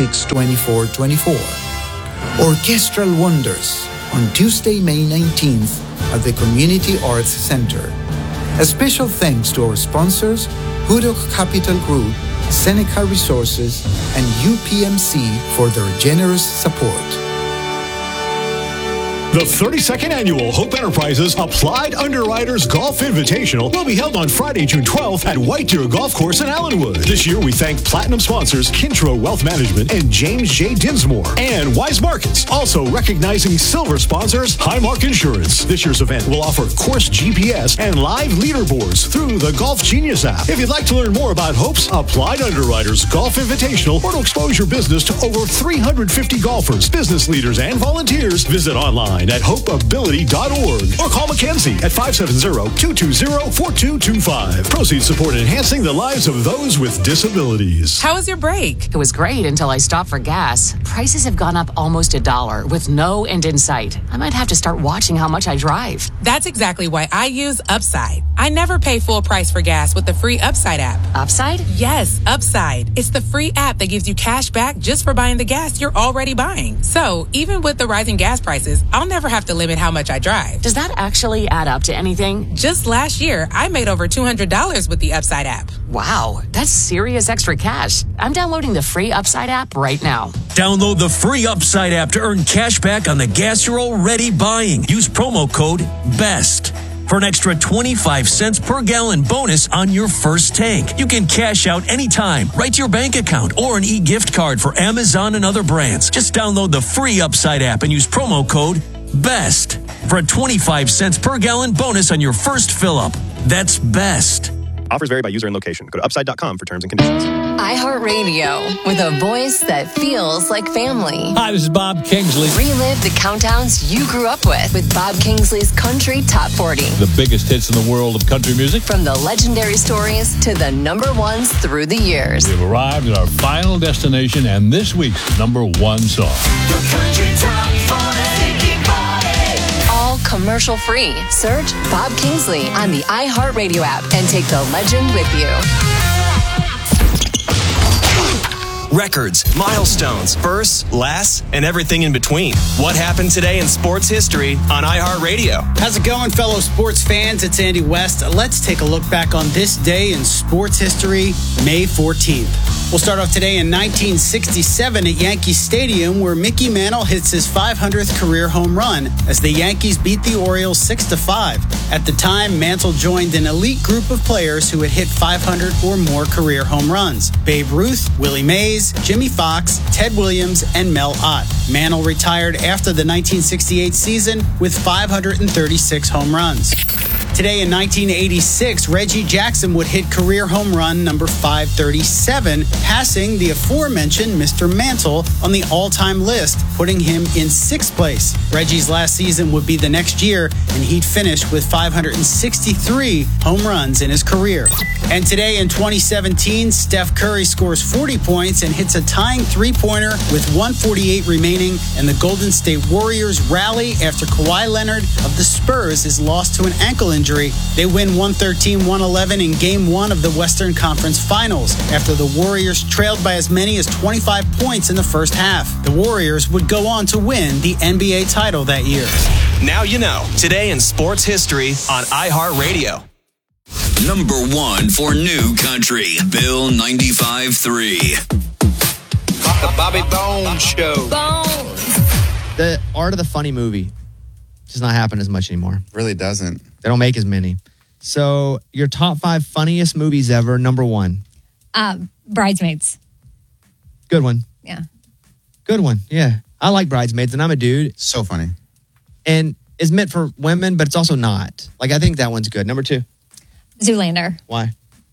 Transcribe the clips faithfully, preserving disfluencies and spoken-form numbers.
six, twenty-four twenty-four. Orchestral Wonders on Tuesday, May nineteenth at the Community Arts Center. A special thanks to our sponsors, Hudok Capital Group, Seneca Resources, and U P M C for their generous support. The thirty-second Annual Hope Enterprises Applied Underwriters Golf Invitational will be held on Friday, June twelfth at White Deer Golf Course in Allenwood. This year, we thank platinum sponsors Kintro Wealth Management and James J. Dinsmore, and Wise Markets. Also recognizing silver sponsors Highmark Insurance. This year's event will offer course G P S and live leaderboards through the Golf Genius app. If you'd like to learn more about Hope's Applied Underwriters Golf Invitational or to expose your business to over three hundred fifty golfers, business leaders, and volunteers, visit online at hope ability dot org or call Mackenzie at five seven zero, two two zero, four two two five. Proceeds support enhancing the lives of those with disabilities. How was your break? It was great until I stopped for gas. Prices have gone up almost a dollar with no end in sight. I might have to start watching how much I drive. That's exactly why I use Upside. I never pay full price for gas with the free Upside app. Upside? Yes, Upside. It's the free app that gives you cash back just for buying the gas you're already buying. So even with the rising gas prices, I'll never have to limit how much I drive. Does that actually add up to anything? Just last year, I made over two hundred dollars with the Upside app. Wow, that's serious extra cash. I'm downloading the free Upside app right now. Download the free Upside app to earn cash back on the gas you're already buying. Use promo code BEST for an extra twenty-five cents per gallon bonus on your first tank. You can cash out anytime, right to your bank account, or an e-gift card for Amazon and other brands. Just download the free Upside app and use promo code BEST for a twenty-five cents per gallon bonus on your first fill-up. That's BEST. Offers vary by user and location. Go to upside dot com for terms and conditions. iHeartRadio, with a voice that feels like family. Hi, this is Bob Kingsley. Relive the countdowns you grew up with with Bob Kingsley's Country Top forty. The biggest hits in the world of country music. From the legendary stories to the number ones through the years. We've arrived at our final destination and this week's number one song. The Country Top forty. All commercial free. Search Bob Kingsley on the iHeartRadio app and take the legend with you. Records, milestones, firsts, lasts, and everything in between. What happened today in sports history on iHeartRadio? How's it going, fellow sports fans? It's Andy West. Let's take a look back on this day in sports history, May fourteenth. We'll start off today in nineteen sixty-seven at Yankee Stadium, where Mickey Mantle hits his five hundredth career home run as the Yankees beat the Orioles six to five. At the time, Mantle joined an elite group of players who had hit five hundred or more career home runs: Babe Ruth, Willie Mays, Jimmy Fox, Ted Williams, and Mel Ott. Mantle retired after the nineteen sixty-eight season with five hundred thirty-six home runs. Today in nineteen eighty-six, Reggie Jackson would hit career home run number five thirty-seven, passing the aforementioned Mister Mantle on the all-time list, putting him in sixth place. Reggie's last season would be the next year, and he'd finish with five hundred sixty-three home runs in his career. And today in twenty seventeen, Steph Curry scores forty points and hits a tying three-pointer with one forty-eight remaining, and the Golden State Warriors rally after Kawhi Leonard of the Spurs is lost to an ankle injury. They win one thirteen one eleven in Game one of the Western Conference Finals after the Warriors trailed by as many as twenty-five points in the first half. The Warriors would go on to win the N B A title that year. Now you know. Today in sports history on iHeartRadio. Number one for new country, Bill ninety-five point three. The Bobby Bones Show. Bones. The Art of the Funny movie does not happen as much anymore. Really doesn't. They don't make as many. So your top five funniest movies ever, number one. Um, Bridesmaids. Good one. Yeah. Good one. Yeah. I like Bridesmaids, and I'm a dude. So funny. And it's meant for women, but it's also not. Like, I think that one's good. Number two. Zoolander. Why?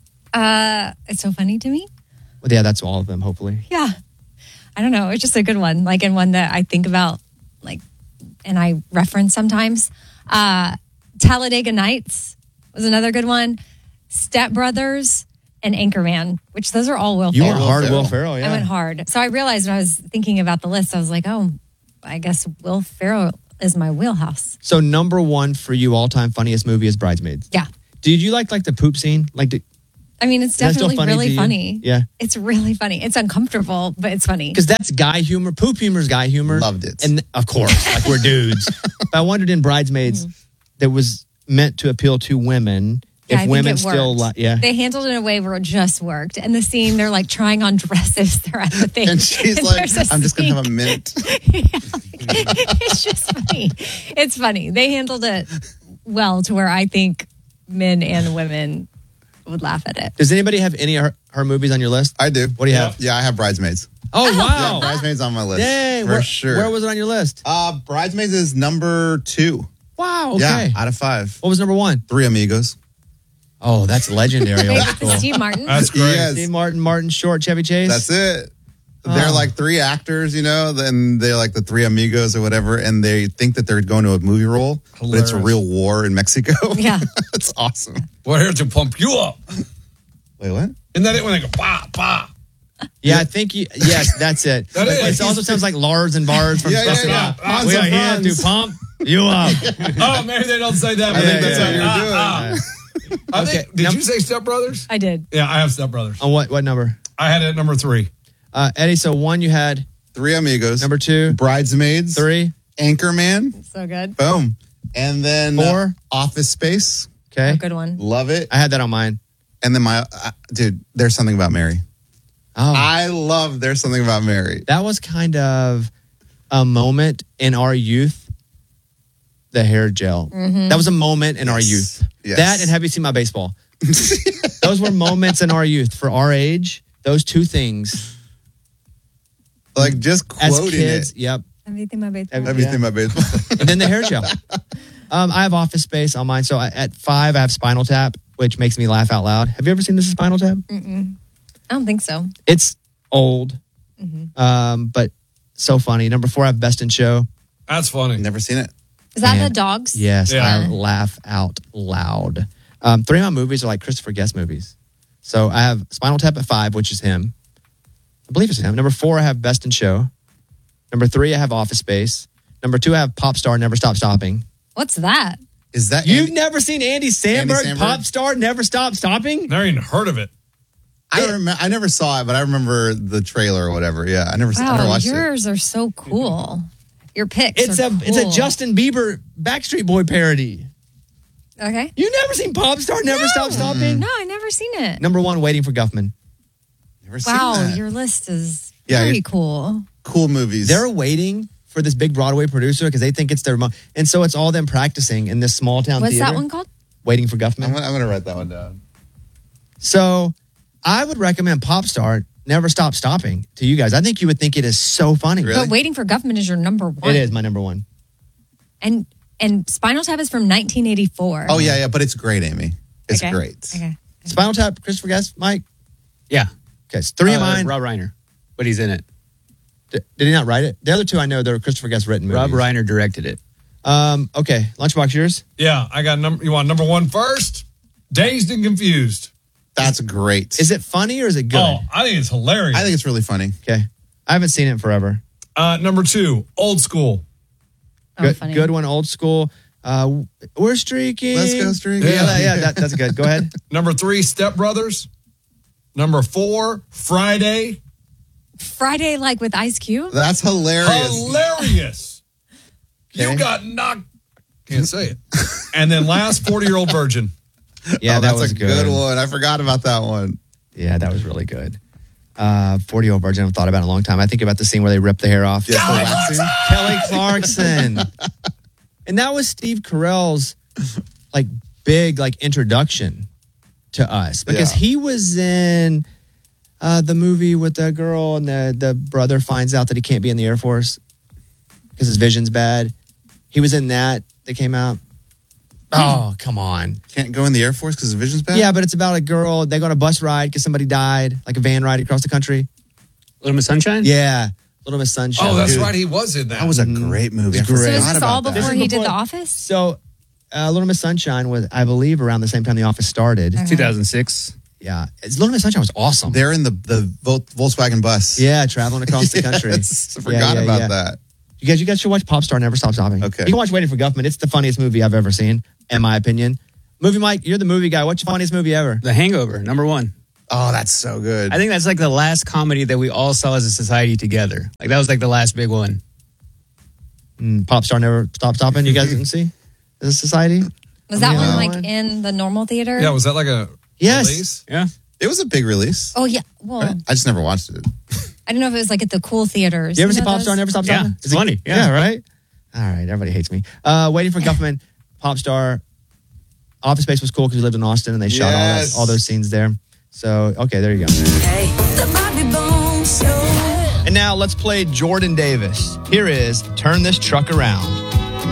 Uh, it's so funny to me. Well, yeah, that's all of them, hopefully. Yeah. I don't know. It's just a good one. Like, and one that I think about, like, and I reference sometimes. Uh, Talladega Nights was another good one. Step Brothers and Anchorman, which those are all Will you Ferrell. You went hard, Will Ferrell, yeah. I went hard. So I realized when I was thinking about the list, I was like, oh, I guess Will Ferrell is my wheelhouse. So number one for you all-time funniest movie is Bridesmaids. Yeah. Did you like like the poop scene? Like, did, I mean, it's Is that still definitely funny to really you? funny. Yeah. It's really funny. It's uncomfortable, but it's funny. Because that's guy humor. Poop humor is guy humor. Loved it. And of course, like we're dudes. But I wondered in Bridesmaids that was meant to appeal to women. Yeah, I if think women it still worked. like, yeah. They handled it in a way where it just worked. And the scene, they're like trying on dresses. They're at the thing. And she's and like, there's a I'm just going to have a scene. mint. It's just funny. It's funny. They handled it well to where I think men and women would laugh at it. Does anybody have any of her, her movies on your list? I do. What do you have? Yeah, I have Bridesmaids. Oh, wow. Yeah, Bridesmaids on my list. Dang, for where, sure. Where was it on your list? Uh, Bridesmaids is number two. Wow, okay. Yeah, out of five. What was number one? Three Amigos. Oh, that's legendary. Wait, old with school. Steve Martin. That's great. Yes. Steve Martin, Martin Short, Chevy Chase. That's it. They're Oh. like three actors, you know, then they're like the three amigos or whatever, and they think that they're going to a movie role, but it's a real war in Mexico. Yeah. It's awesome. We're here to pump you up. Wait, what? Isn't that it when they go, bah, bah? Yeah, I think you. Yes, that's it. That But is. It also sounds like Lars and bars from Yeah, yeah, Stuff It yeah. Up. Hans We are and here Franz. to pump you up. Oh, maybe they don't say that. I but think that's that's what it. you're Ah, doing. ah. I Okay, think, did num- you say Step Brothers? I did. Yeah, I have Step Brothers. On what what number? I had it at number three. Uh, Eddie, so one you had. Three Amigos. Number two. Bridesmaids. Three. Anchorman. So good. Boom. And then Four. uh, Office Space. Okay. A good one. Love it. I had that on mine. And then my, uh, dude, There's Something About Mary. Oh. I love There's Something About Mary. That was kind of a moment in our youth. The hair gel. That was a moment in our youth. Yes. That and have you seen my baseball? Those were moments in our youth for our age. Those two things. Like just As quoting kids, it. yep. Everything my baseball. Everything about baseball. And then the hair gel. Um, I have Office Space on mine. So I, at five, I have Spinal Tap, which makes me laugh out loud. Have you ever seen this Spinal Tap? Mm-mm. I don't think so. It's old, Mm-hmm. um, but so funny. Number four, I have Best in Show. That's funny. Never seen it. Is that Man. the dogs? Yes, Yeah. I laugh out loud. Um, three of my movies are like Christopher Guest movies. So I have Spinal Tap at five, which is him. I believe it's him. Number four, I have Best in Show. Number three, I have Office Space. Number two, I have Pop Star, Never Stop Stopping. What's that? Is that You've Andy- never seen Andy Samberg, Samberg? Pop Star, Never Stop Stopping? Never even heard of it. I remember. I never saw it, but I remember the trailer or whatever. Yeah, I never. I never Wow, watched it. yours are so cool. Your picks. It's are a it's a cool. Justin Bieber Backstreet Boy parody. Okay. You never seen Pop Star, Never Stop Stopping? No, I never seen it. Number one, Waiting for Guffman. Never seen Wow, that. your list is Yeah, very you- cool. Cool movies. They're waiting for this big Broadway producer because they think it's their mo- and so it's all them practicing in this small town What's theater. that one called? Waiting for Guffman. I'm, gonna- I'm gonna write that one down. So I would recommend Pop Star, Never Stop Stopping to you guys. I think you would think it is so funny. Really? But Waiting for Guffman is your number one. It is my number one. And and Spinal Tap is from nineteen eighty-four. Oh yeah, yeah, but it's great, Amy. It's Okay. great. Okay. Spinal Tap, Christopher Guest, Mike. Yeah. Okay, it's three of Uh, mine. Rob Reiner, but he's in it. Did, did he not write it? The other two I know they're Christopher Guest written movies. Rob Reiner directed it. Um, okay, Lunchbox, yours? Yeah, I got number. You want number one first? Dazed and Confused. That's great. Is it funny or is it good? Oh, I think it's hilarious. I think it's really funny. Okay, I haven't seen it in forever. Uh, number two, Old School. Oh, Good, funny. good one, old school. Uh, we're streaking. Let's go streaking. Yeah, yeah, that, that's good. Go ahead. Number three, Step Brothers. Number four, Friday. Friday, like with Ice Cube. That's hilarious. Hilarious. Okay. You got knocked. Can't say it. And then last, forty-year-old virgin. Yeah, Oh, that that's was a good. good one. I forgot about that one. Yeah, that was really good. Uh, forty-year-old virgin. I've thought about it a long time. I think about the scene where they rip the hair off. Yes, the waxing. Kelly Clarkson. And that was Steve Carell's like big like introduction to us because Yeah. he was in uh, the movie with the girl and the the brother finds out that he can't be in the Air Force because his vision's bad. He was in that that came out. Oh, come on. Can't go in the Air Force because the vision's bad? Yeah, but it's about a girl. They go on a bus ride because somebody died, like a van ride across the country. Little Miss Sunshine? Yeah, Little Miss Sunshine. Oh, that's Dude. right. He was in that. That was a great movie. I It's great. So forgot is this about all that. before This he is did before- The Office? So, uh, Little Miss Sunshine was, I believe, around the same time The Office started. Okay. two thousand six. Yeah, it's, Little Miss Sunshine was awesome. They're in the, the Vol- Volkswagen bus. Yeah, traveling across the country. Yes, I Yeah, forgot yeah, about yeah. that. You guys, you guys should watch Pop Star Never Stop Stopping. Okay. You can watch Waiting for Guffman. It's the funniest movie I've ever seen, in my opinion. Movie Mike, you're the movie guy. What's your funniest movie ever? The Hangover, number one. Oh, that's so good. I think that's like the last comedy that we all saw as a society together. Like that was like the last big one. Mm, Pop Star Never Stop Stopping. You guys didn't see as a society? Was that Yeah. one like in the normal theater? Yeah, was that like a Yes. release? Yeah. It was a big release. Oh yeah. Well, I just never watched it. I don't know if it was like at the cool theaters. You ever see know Pop those? Star Never Stop Yeah, Stopping? it's funny. Yeah. Yeah. right? All right, everybody hates me. Uh, Waiting for Guffman, Pop Star. Office Space was cool because we lived in Austin and they shot all, that, Yes. all those scenes there. So, okay, there you go. And now let's play Jordan Davis. Here is Turn This Truck Around.